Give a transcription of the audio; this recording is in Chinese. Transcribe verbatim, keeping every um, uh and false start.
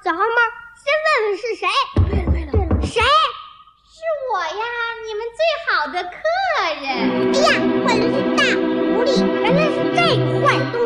小花猫，先问问是谁？ 对了对了对了， 谁？ 是我呀，你们最好的客人。 哎呀，换的是大狐狸，原来是这个坏东